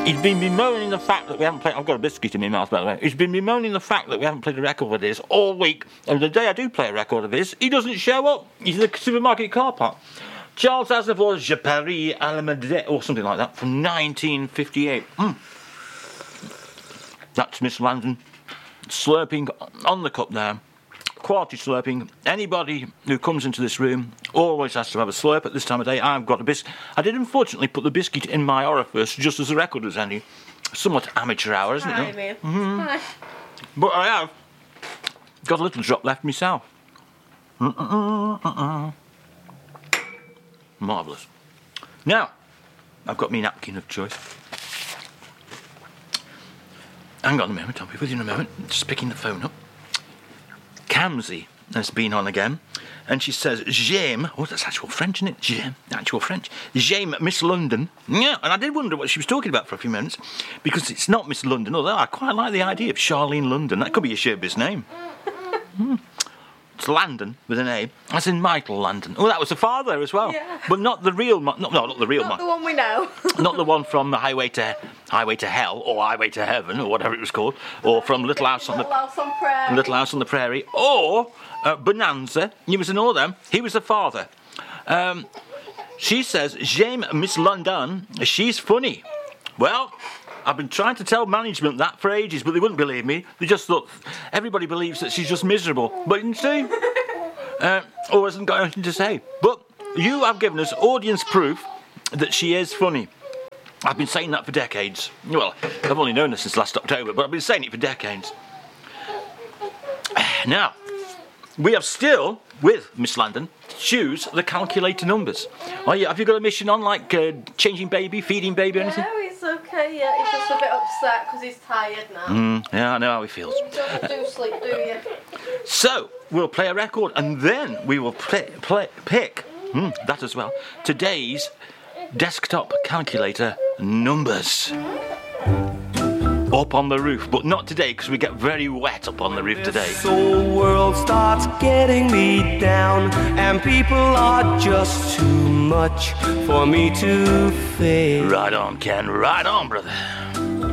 He's been bemoaning the fact that we haven't played... I've got a biscuit in my mouth, by the way. He's been bemoaning the fact that we haven't played a record of his all week. And the day I do play a record of his, he doesn't show up. He's in the supermarket car park. Charles Aznavour's Je Paris à la Madeleine, or something like that, from 1958. That's Miss Landon slurping on the cup there. Quality slurping. Anybody who comes into this room always has to have a slurp at this time of day. I've got a biscuit. I did unfortunately put the biscuit in my orifice just as the record was ending. Somewhat amateur hour, isn't it? Man. Hi. But I have got a little drop left myself. Marvellous. Now, I've got me napkin of choice. Hang on a moment, I'll be with you in a moment. Just picking the phone up. Kamsi has been on again, and she says, J'aime, oh, that's actual French, isn't it? J'aime, actual French. J'aime Miss London. Yeah, and I did wonder what she was talking about for a few minutes, because it's not Miss London, although I quite like the idea of Charlene London. That could be a showbiz name. It's Landon with an A, as in Michael Landon. Oh, that was the father as well. Yeah. But not the real, not the real Not the one we know. Not the one from the Highway to Hell, or Highway to Heaven, or whatever it was called, or from Little House on the Prairie. Little House on the Prairie, or Bonanza. He was in all them. He was the father. She says, J'aime Miss London. She's funny. Well, I've been trying to tell management that for ages, but they wouldn't believe me. They just thought everybody believes that she's just miserable. But you see, or hasn't got anything to say. But you have given us audience proof that she is funny. I've been saying that for decades. Well, I've only known her since last October, but I've been saying it for decades. Now, we have still, with Miss Landon, choose the calculator numbers. Oh, yeah, have you got a mission on, like changing baby, feeding baby, or anything? No, it's okay, yeah. He's just a bit upset because he's tired now. Yeah, I know how he feels. You don't do sleep, do you? So, we'll play a record, and then we will pick that as well, today's desktop calculator numbers. Up on the roof, but not today because we get very wet up on the roof today. This whole world starts getting me down, and people are just too much for me to face. Right on, Ken, right on, brother.